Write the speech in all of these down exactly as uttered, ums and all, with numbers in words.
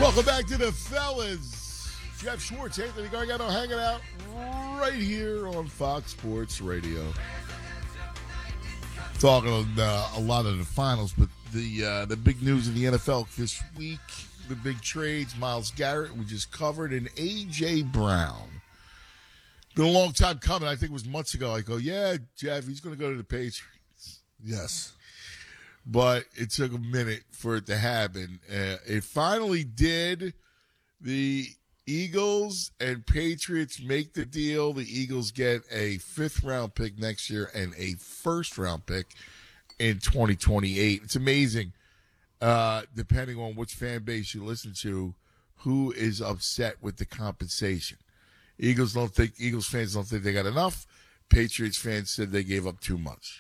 Welcome back to the fellas. Jeff Schwartz, Anthony Gargano hanging out right here on Fox Sports Radio. Talking uh, a lot of the finals, but the uh, the big news in the N F L this week, the big trades, Myles Garrett, we just covered, and A J. Brown. Been a long time coming. I think it was months ago. I go, yeah, Jeff, he's going to go to the Patriots. Yes. But it took a minute for it to happen. Uh, it finally did. The Eagles and Patriots make the deal. The Eagles get a fifth-round pick next year and a first-round pick in twenty twenty-eight. It's amazing, uh, depending on which fan base you listen to, who is upset with the compensation. Eagles don't think Eagles fans don't think they got enough. Patriots fans said they gave up too much.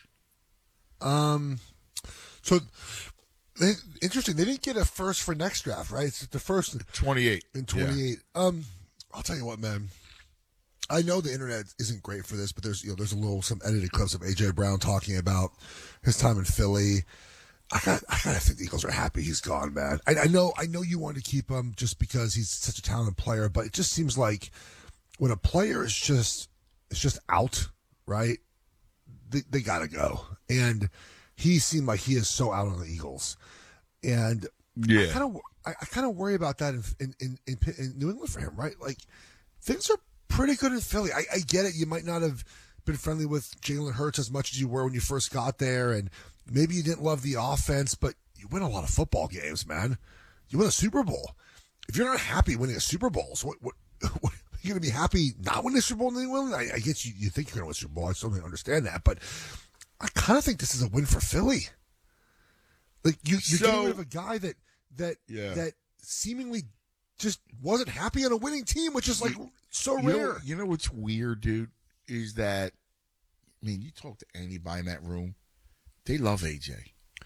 Um. So, they, interesting. They didn't get a first for next draft, right? It's the first twenty-eight in twenty-eight. Yeah. Um, I'll tell you what, man. I know the internet isn't great for this, but there's you know there's a little some edited clips of A J. Brown talking about his time in Philly. I got I gotta think the Eagles are happy he's gone, man. I, I know I know you want to keep him just because he's such a talented player, but it just seems like when a player is just is just out, right? They they gotta go. And he seemed like he is so out on the Eagles, and yeah, I kind of I, I kind of worry about that in in, in in New England for him, right? Like things are pretty good in Philly. I, I get it. You might not have been friendly with Jalen Hurts as much as you were when you first got there, and maybe you didn't love the offense, but you win a lot of football games, man. You win a Super Bowl. If you're not happy winning a Super Bowl, so what what, what are you going to be happy not winning a Super Bowl in New England? I, I guess you, you think you're going to win a Super Bowl. I still don't understand that, but I kind of think this is a win for Philly. Like you, you're so, getting rid of a guy that that yeah. that seemingly just wasn't happy on a winning team, which is like so you rare. Know, you know what's weird, dude, is that I mean, you talk to anybody in that room, they love A J.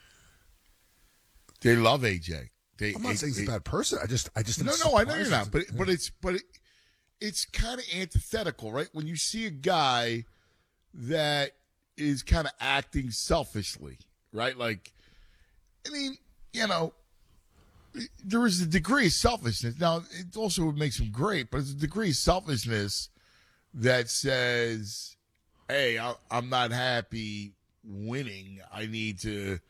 They love A J. They, I'm not it, saying he's it, a bad person. I just, I just no, no, I know you're not, but but it's but it, it's kind of antithetical, right? When you see a guy that is kind of acting selfishly, right? Like, I mean, you know, there is a degree of selfishness. Now, it also makes him great, but it's a degree of selfishness that says, hey, I, I'm not happy winning. I need to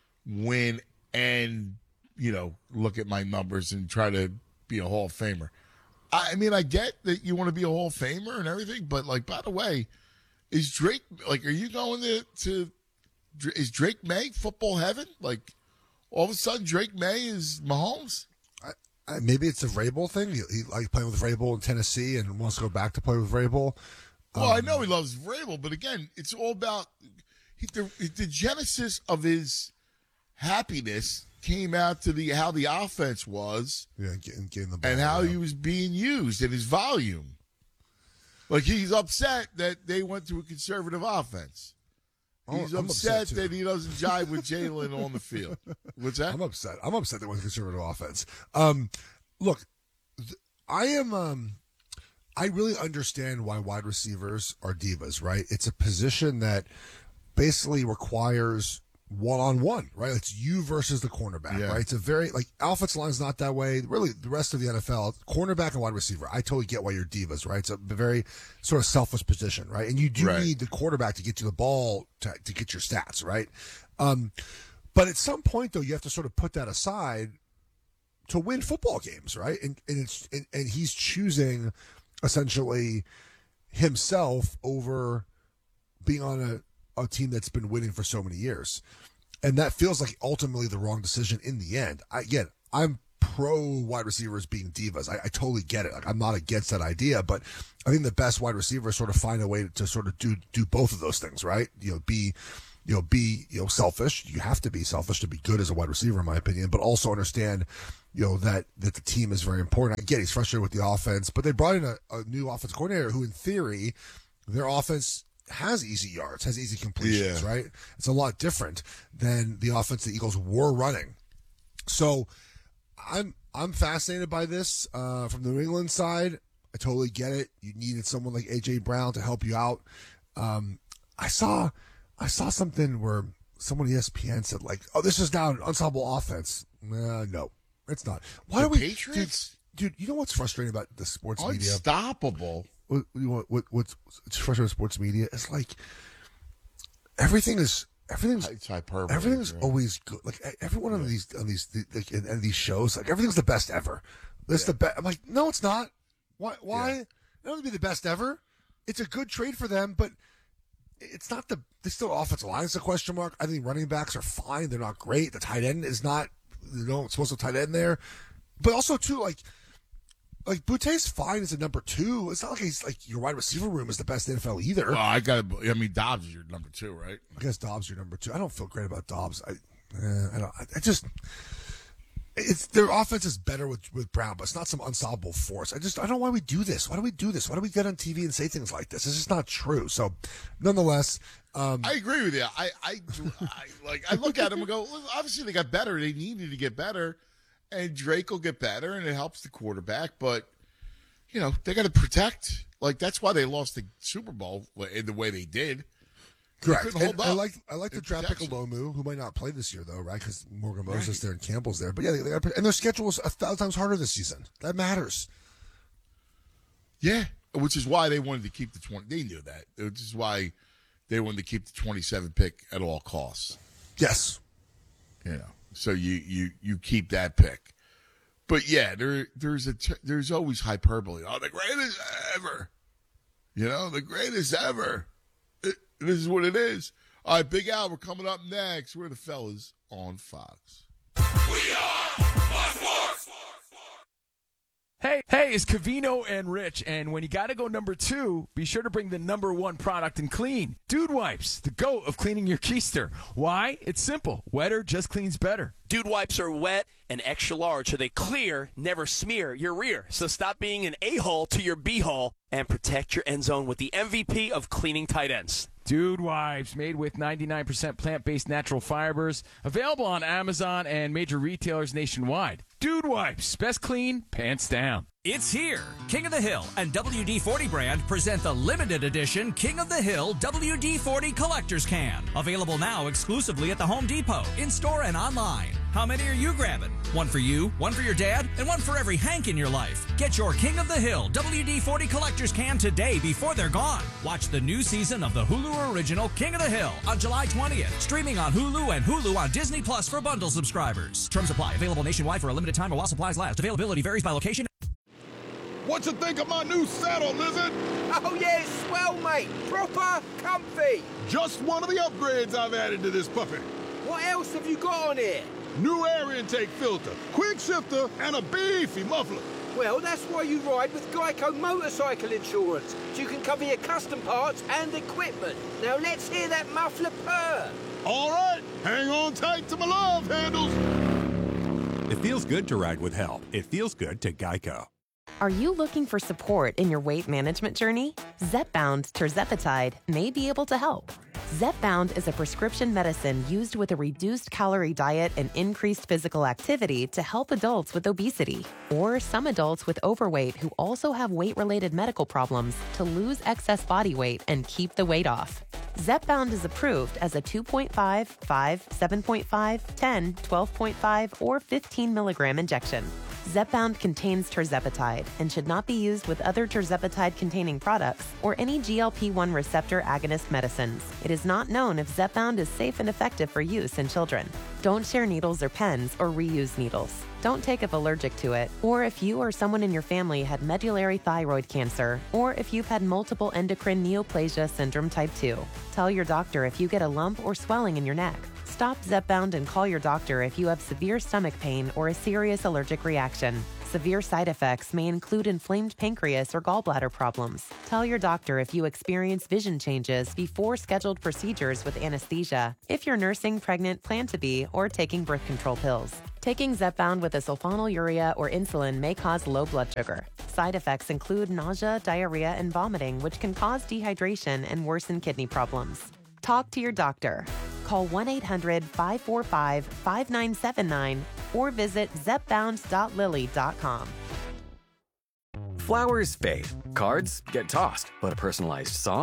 win and, you know, look at my numbers and try to be a Hall of Famer. I mean, I get that you want to be a Hall of Famer and everything, but, like, by the way, is Drake, like, are you going to, to, is Drake May football heaven? Like, all of a sudden, Drake May is Mahomes? I, I, maybe it's a Vrabel thing. He, he likes playing with Vrabel in Tennessee and wants to go back to play with Vrabel. Well, um, I know he loves Vrabel, but again, it's all about he, the, the genesis of his happiness came out to the how the offense was, yeah, getting, getting the ball and how around. he was being used and his volume. Like, he's upset that they went to a conservative offense. He's I'm upset, upset that he doesn't jive with Jalen on the field. What's that? I'm upset. I'm upset that was a conservative offense. Um, look, th- I am. Um, I really understand why wide receivers are divas, right? It's a position that basically requires one-on-one, right? It's you versus the cornerback, Yeah. right? It's a very, like, offensive line's not that way. Really, the rest of the N F L, cornerback and wide receiver, I totally get why you're divas, right? It's a very sort of selfish position, right? And you do Right. need the quarterback to get you the ball to, to get your stats, right? Um, but at some point, though, you have to sort of put that aside to win football games, right? And and it's and, and he's choosing essentially himself over being on a a team that's been winning for so many years. And that feels like ultimately the wrong decision in the end. I again, I'm pro wide receivers being divas. I, I totally get it. Like, I'm not against that idea, but I think the best wide receivers sort of find a way to, to sort of do do both of those things, right? You know, be you know, be you know selfish. You have to be selfish to be good as a wide receiver, in my opinion, but also understand, you know, that that the team is very important. I get he's frustrated with the offense, but they brought in a, a new offense coordinator who, in theory, their offense has easy yards, has easy completions, Yeah. right? It's a lot different than the offense the Eagles were running. So I'm I'm fascinated by this uh, from the New England side. I totally get it. You needed someone like A J. Brown to help you out. Um, I saw I saw something where someone at E S P N said, like, oh, this is now an unstoppable offense. Uh, no. It's not. Why The do we, Patriots? dude, dude? You know what's frustrating about the sports media? Unstoppable. What, what, what, what's frustrating with sports media is like everything is everything's It's hyperbole. everything's right? always good. Like every one of these on these like, in, in these shows, like everything's the best ever. That's the best. I'm like, no, it's not. Why? Why? Yeah. It doesn't be the best ever. It's a good trade for them, but it's not the. They still offensive line is a question mark. I think running backs are fine. They're not great. The tight end is not. You know, it's supposed to tight end there, but also too like. Like Boute's fine as a number two. It's not like he's like your wide receiver room is the best in the N F L either. Well, I got. I mean, Dobbs is your number two, right? I guess Dobbs your number two. I don't feel great about Dobbs. I, eh, I don't. I just. It's their offense is better with with Brown, but it's not some unsolvable force. I just I don't know why we do this. Why do we do this? Why do we get on T V and say things like this? It's just not true. So, nonetheless, um, I agree with you. I, I, I like. I look at them and go. Well, obviously, they got better. They needed to get better, and Drake will get better, and it helps the quarterback. But you know, they got to protect. Like that's why they lost the Super Bowl in the way they did. correct. couldn't hold And I up. like I like the It draft pick protects Olomu, who might not play this year though, right? Because Morgan Moses Right. there and Campbell's there. But yeah, they, they got, and their schedule is a thousand times harder this season. That matters. Yeah, which is why they wanted to keep the twenty. They knew that, which is why they wanted to keep the twenty-seven pick at all costs. Yes. You know, so you you you keep that pick. But yeah, there there's a t- there's always hyperbole. Oh, the greatest ever. You know, the greatest ever. It, this is what it is. All right, Big Al, we're coming up next. We're the fellas on Fox. Hey, hey, it's Cavino and Rich, and when you gotta go number two, be sure to bring the number one product in clean. Dude Wipes, the goat of cleaning your keister. Why? It's simple. Wetter just cleans better. Dude Wipes are wet and extra large, so they clear, never smear your rear. So stop being an a-hole to your b-hole and protect your end zone with the M V P of cleaning tight ends. Dude Wipes, made with ninety-nine percent plant-based natural fibers. Available on Amazon and major retailers nationwide. Dude Wipes, best clean, pants down. It's here. King of the Hill and W D forty brand present the limited edition King of the Hill W D forty Collector's Can. Available now exclusively at the Home Depot, in-store and online. How many are you grabbing? One for you, one for your dad, and one for every Hank in your life. Get your King of the Hill W D forty Collector's Can today before they're gone. Watch the new season of the Hulu original King of the Hill on July twentieth. Streaming on Hulu and Hulu on Disney Plus for bundle subscribers. Terms apply. Available nationwide for a limited time or while supplies last. Availability varies by location. What you think of my new saddle, Lizard? Oh yeah, it's swell, mate. Proper comfy. Just one of the upgrades I've added to this puppy. What else have you got on here? New air intake filter, quick shifter, and a beefy muffler. Well, that's why you ride with Geico Motorcycle Insurance. So you can cover your custom parts and equipment. Now let's hear that muffler purr. All right, hang on tight to my love handles. It feels good to ride with help. It feels good to Geico. Are you looking for support in your weight management journey? Zepbound tirzepatide may be able to help. Zepbound is a prescription medicine used with a reduced calorie diet and increased physical activity to help adults with obesity or some adults with overweight who also have weight-related medical problems to lose excess body weight and keep the weight off. Zepbound is approved as a two point five, five, seven point five, ten, twelve point five, or fifteen milligram injection. Zepbound contains tirzepatide and should not be used with other tirzepatide-containing products or any G L P one receptor agonist medicines. It is not known if Zepbound is safe and effective for use in children. Don't share needles or pens or reuse needles. Don't take if allergic to it, or if you or someone in your family had medullary thyroid cancer, or if you've had multiple endocrine neoplasia syndrome type two. Tell your doctor if you get a lump or swelling in your neck. Stop Zepbound and call your doctor if you have severe stomach pain or a serious allergic reaction. Severe side effects may include inflamed pancreas or gallbladder problems. Tell your doctor if you experience vision changes before scheduled procedures with anesthesia, if you're nursing, pregnant, plan to be, or taking birth control pills. Taking Zepbound with a sulfonylurea or insulin may cause low blood sugar. Side effects include nausea, diarrhea, and vomiting, which can cause dehydration and worsen kidney problems. Talk to your doctor. Call one eight hundred, five four five, five nine seven nine or visit zepbound dot lilly dot com. Flowers fade, cards get tossed, but a personalized song?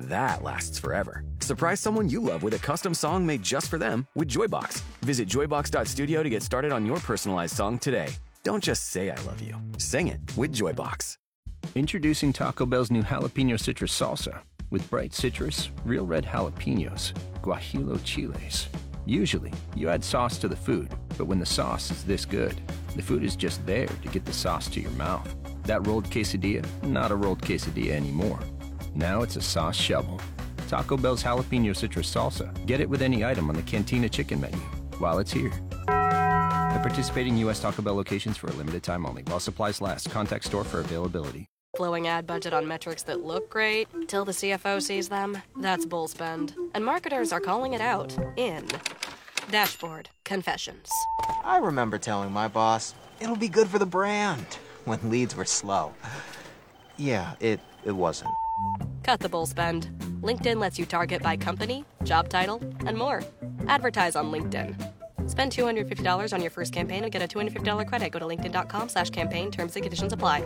that lasts forever. Surprise someone you love with a custom song made just for them with Joybox. Visit joybox dot studio to get started on your personalized song today. Don't just say I love you. Sing it with Joybox. Introducing Taco Bell's new Jalapeno Citrus Salsa. With bright citrus, real red jalapenos, guajillo chiles. Usually, you add sauce to the food, but when the sauce is this good, the food is just there to get the sauce to your mouth. That rolled quesadilla, not a rolled quesadilla anymore. Now it's a sauce shovel. Taco Bell's Jalapeno Citrus Salsa. Get it with any item on the Cantina Chicken menu while it's here. At participating U S Taco Bell locations for a limited time only. While supplies last, contact store for availability. Blowing ad budget on metrics that look great till the C F O sees them. That's bull spend. And marketers are calling it out in Dashboard Confessions. I remember telling my boss, it'll be good for the brand, when leads were slow. Yeah, it, it wasn't. Cut the bull spend. LinkedIn lets you target by company, job title, and more. Advertise on LinkedIn. Spend two hundred fifty dollars on your first campaign and get a two hundred fifty dollars credit. Go to linkedin.com slash campaign. Terms and conditions apply.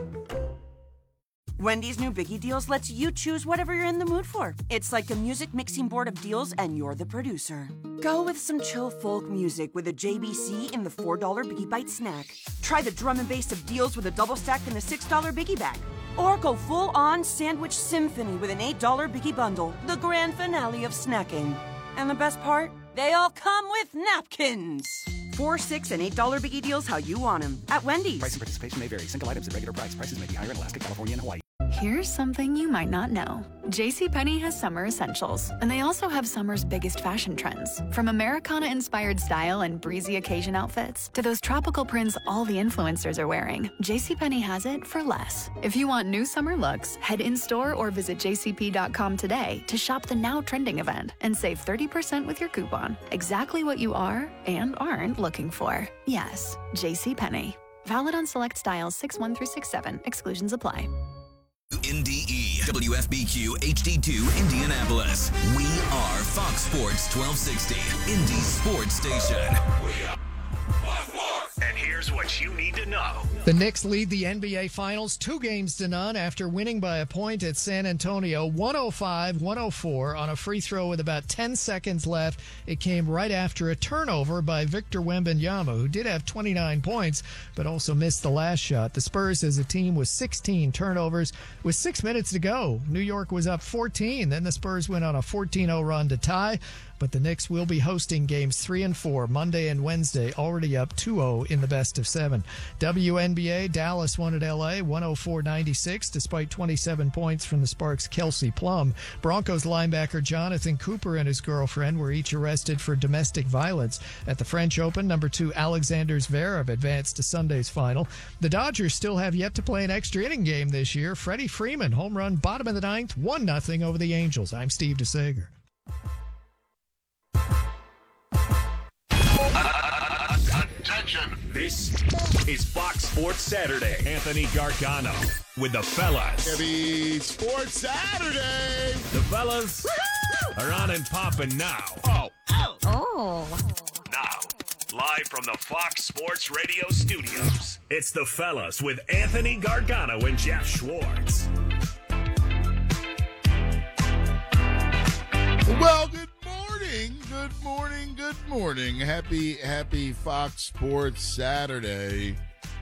Wendy's new Biggie Deals lets you choose whatever you're in the mood for. It's like a music mixing board of deals, and you're the producer. Go with some chill folk music with a J B C in the four dollar Biggie Bite snack. Try the drum and bass of deals with a double stack in the six dollar Biggie Bag. Or go full-on sandwich symphony with an eight dollar Biggie Bundle, the grand finale of snacking. And the best part? They all come with napkins. Four, six, and eight dollar Biggie Deals how you want them at Wendy's. Price and participation may vary. Single items at regular price. Prices may be higher in Alaska, California, and Hawaii. Here's something you might not know. JCPenney has summer essentials, and they also have summer's biggest fashion trends. From Americana-inspired style and breezy occasion outfits to those tropical prints all the influencers are wearing, JCPenney has it for less. If you want new summer looks, head in-store or visit j c p dot com today to shop the now trending event and save thirty percent with your coupon. Exactly what you are and aren't looking for. Yes, JCPenney. Valid on select styles six one through six seven. Exclusions apply. N D E, W F B Q H D two, Indianapolis. We are Fox Sports twelve sixty, Indy Sports Station. We are Fox Sports. And here's what you need to know. The Knicks lead the N B A Finals two games to none after winning by a point at San Antonio, one oh five one oh four on a free throw with about ten seconds left. It came right after a turnover by Victor Wembanyama, who did have twenty-nine points, but also missed the last shot. The Spurs as a team with sixteen turnovers with six minutes to go. New York was up fourteen. Then the Spurs went on a fourteen oh run to tie. But the Knicks will be hosting games three and four Monday and Wednesday, already up two oh in the best of seven. W N B A, Dallas won at L A, one oh four ninety-six, despite twenty-seven points from the Sparks' Kelsey Plum. Broncos linebacker Jonathan Cooper and his girlfriend were each arrested for domestic violence. At the French Open, number two Alexander Zverev advanced to Sunday's final. The Dodgers still have yet to play an extra inning game this year. Freddie Freeman, home run, bottom of the ninth, one nothing over the Angels. I'm Steve DeSager. Attention! This is Fox Sports Saturday. Anthony Gargano with the fellas. Happy Sports Saturday! The fellas Woo-hoo! Are on and popping now. Oh. Oh. Oh. Now, live from the Fox Sports Radio studios, it's the fellas with Anthony Gargano and Jeff Schwartz. Well, good morning, good morning, good morning. Happy, happy Fox Sports Saturday.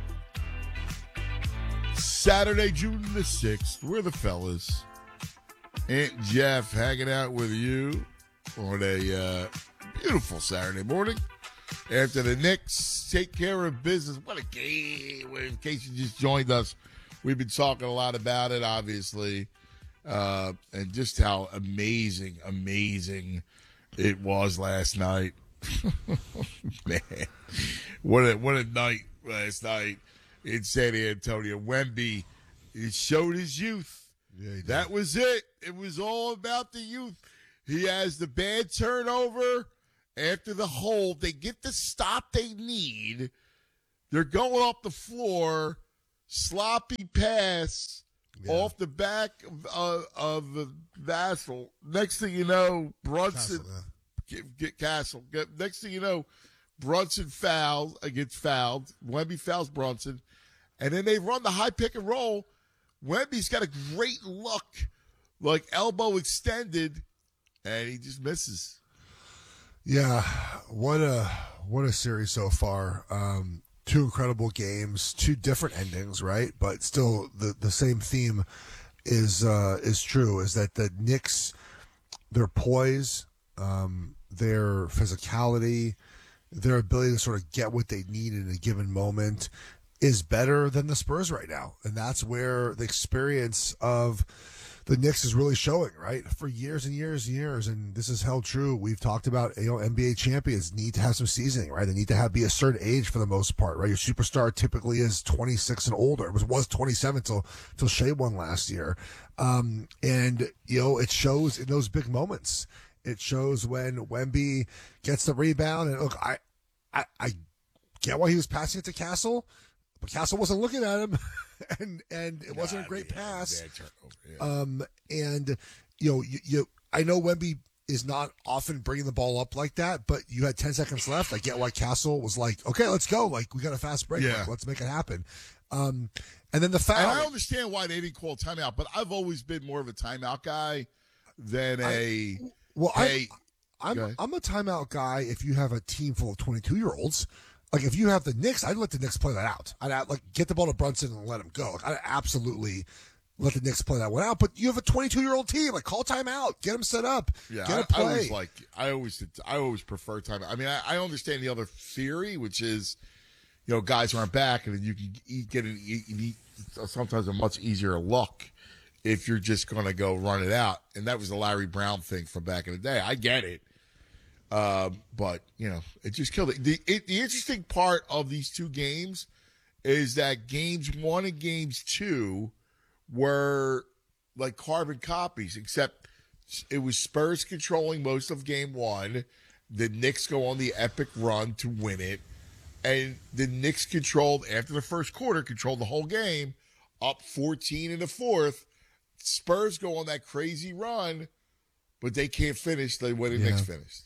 Saturday, June the sixth. We're the fellas. Aunt Jeff hanging out with you on a uh, beautiful Saturday morning. After the Knicks take care of business. What a game. In case you just joined us, we've been talking a lot about it, obviously. Uh, and just how amazing, amazing it was last night. Man, what a, what a night last night in San Antonio. Wemby, he showed his youth. Yeah, that was it. It was all about the youth. He has the bad turnover after the hold. They get the stop they need. They're going off the floor. Sloppy pass. Yeah. Off the back of, uh, of the Vassell. Next thing you know, Brunson Castle, yeah. get, get Castle. Get, next thing you know, Brunson fouls, uh, gets fouled. Wemby fouls Brunson, and then they run the high pick and roll. Wemby's got a great look, like elbow extended, and he just misses. Yeah, what a what a series so far. Um, two incredible games, two different endings, right? But still, the the same theme is uh, is true. Is that the Knicks, their poise, um, their physicality, their ability to sort of get what they need in a given moment is better than the Spurs right now, and that's where the experience of the Knicks is really showing, right? For years and years and years, and this is held true. We've talked about, you know, N B A champions need to have some seasoning, right? They need to have be a certain age for the most part, right? Your superstar typically is twenty-six and older. It was was twenty-seven till till Shea won last year, um, and you know it shows in those big moments. It shows when Wemby gets the rebound, and look, I, I, I get why he was passing it to Castle, but Castle wasn't looking at him. And and it wasn't nah, a great yeah, pass. Yeah. Um and you know you, you I know Wemby is not often bringing the ball up like that, but you had ten seconds left. I get why Castle was like, okay, let's go. Like we got a fast break. Yeah. Like, let's make it happen. Um and then the foul. And I understand why they didn't call timeout, but I've always been more of a timeout guy than a I, well. Hey, I, I'm I'm a timeout guy if you have a team full of twenty-two year olds. Like, if you have the Knicks, I'd let the Knicks play that out. I'd, like, get the ball to Brunson and let him go. Like, I'd absolutely let the Knicks play that one out. But you have a twenty-two-year-old team. Like, call timeout. Get them set up. Yeah, get a I, play. I always like, I always, I always prefer timeout. I mean, I, I understand the other theory, which is, you know, guys aren't back, and then you can eat, get an eat, sometimes a much easier look if you're just going to go run it out. And that was the Larry Brown thing from back in the day. I get it. Um, but, you know, it just killed it. The, it. the interesting part of these two games is that games one and games two were like carbon copies, except it was Spurs controlling most of game one. The Knicks go on the epic run to win it. And the Knicks controlled, after the first quarter, controlled the whole game, up fourteen in the fourth. Spurs go on that crazy run, but they can't finish the way the yeah. Knicks finished.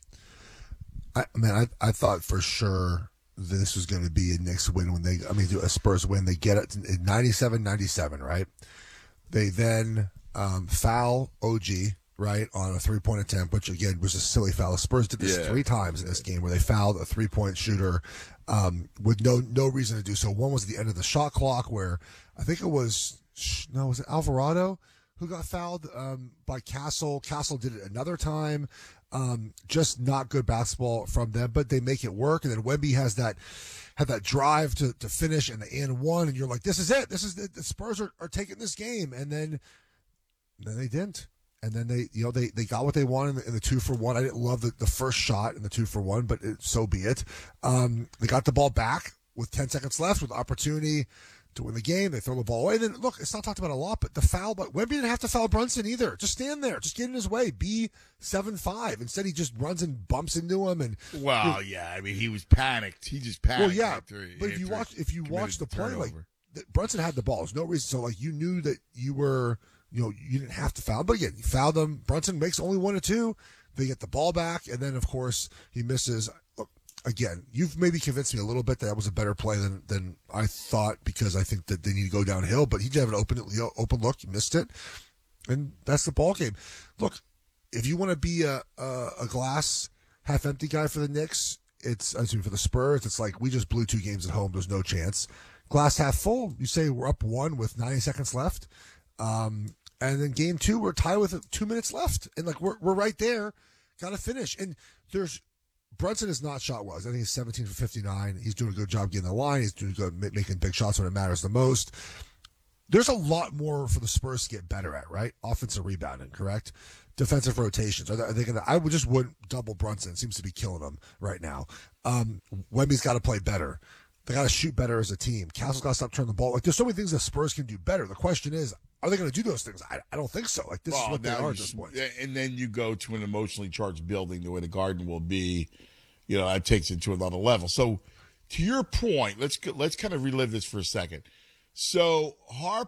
I mean, I I thought for sure this was going to be a Knicks win when they, I mean, a Spurs win. They get it in ninety-seven ninety-seven, right? They then um, foul O G, right, on a three-point attempt, which, again, was a silly foul. The Spurs did this yeah. three times in this game where they fouled a three-point shooter um, with no no reason to do so. One was at the end of the shot clock where I think it was, no, was it Alvarado who got fouled um, by Castle? Castle did it another time. Um, just not good basketball from them, but they make it work. And then Wemby has that, had that drive to, to finish and the and one, and you're like, this is it. This is the, the Spurs are, are taking this game. And then, then they didn't. And then they, you know, they, they got what they wanted in the, in the two for one. I didn't love the, the first shot in the two for one, but it, so be it. Um, they got the ball back with ten seconds left with opportunity to win the game. They throw the ball away. And then, look, it's not talked about a lot, but the foul, but Wemby didn't have to foul Brunson either. Just stand there. Just get in his way. Be seven five. Instead, he just runs and bumps into him. And Well, you know, yeah. I mean, he was panicked. He just panicked. Well, yeah. After, but if you watch, if you watch the play, turnover. like, the, Brunson had the ball. There's no reason. So, like, you knew that you were, you know, you didn't have to foul. But again, you fouled him. Brunson makes only one or two. They get the ball back. And then, of course, he misses. Look, again, you've maybe convinced me a little bit that that was a better play than, than I thought, because I think that they need to go downhill. But he did have an open, you know, open look. He missed it. And that's the ball game. Look, if you want to be a, a, a glass half empty guy for the Knicks, it's, I mean, for the Spurs, it's like we just blew two games at home. There's no chance. Glass half full, you say we're up one with ninety seconds left. Um, and then game two, we're tied with two minutes left. And like, we're, we're right there. Got to finish. And there's, Brunson is not shot was. I think he's seventeen for fifty-nine. He's doing a good job getting the line. He's doing good making big shots when it matters the most. There's a lot more for the Spurs to get better at, right? Offensive rebounding, correct? Defensive rotations. Are they, are they gonna, I would just wouldn't double Brunson. It seems to be killing them right now. Um, Wemby's got to play better. They got to shoot better as a team. Castle's got to stop turning the ball. Like, there's so many things that Spurs can do better. The question is, are they going to do those things? I, I don't think so. Like, this well, is what they are at you, this point. And then you go to an emotionally charged building the way the Garden will be. You know, that takes it to another level. So, to your point, let's let's kind of relive this for a second. So, Harp